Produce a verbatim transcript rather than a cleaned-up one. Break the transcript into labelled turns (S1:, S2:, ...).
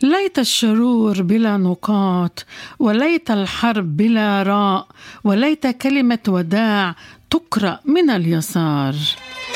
S1: ليت الشرور بلا نقاط، وليت الحرب بلا راء، وليت كلمة وداع تقرأ من اليسار.